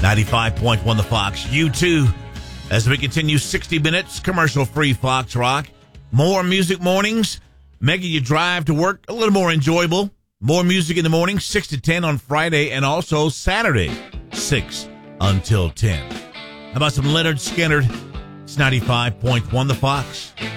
95.1 The Fox. You too, as we continue 60 minutes, commercial-free Fox Rock. More music mornings, making your drive to work a little more enjoyable. More music in the morning, 6 to 10 on Friday, and also Saturday, 6 until 10. How about some Leonard Skinner? It's 95.1 The Fox.